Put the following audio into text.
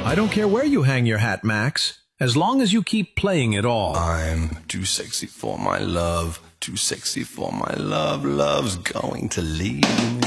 I don't care where you hang your hat, Max, as long as you keep playing it all. I'm too sexy for my love, too sexy for my love. Love's going to leave me.